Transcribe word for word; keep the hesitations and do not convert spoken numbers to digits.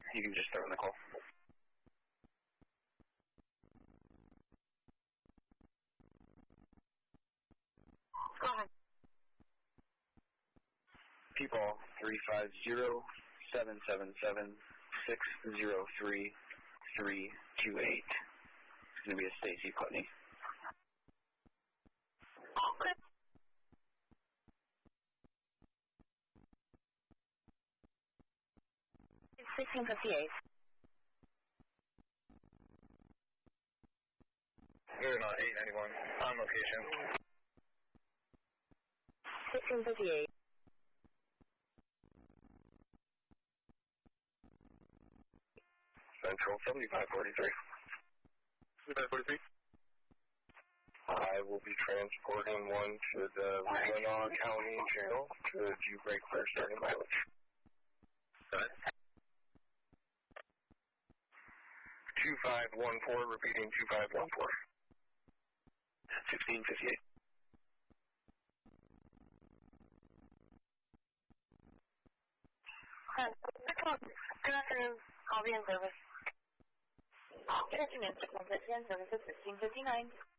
You can just throw in the call. Go ahead. People three five zero, seven seven seven, six zero three, three two eight. It's going to be a Stacy Putney. Okay. It's sixteen fifty-eight. Moving on, eight ninety-one. On location. sixteen fifty-eight. Central seventy-five forty-three. seventy-five forty-three. I will be transporting one to the Winona County Jail. Could you break for starting mileage? Go ahead. two five one four, repeating two five one four. sixteen fifty-eight. Good afternoon. I'll be in service. Good afternoon. Services sixteen fifty-nine.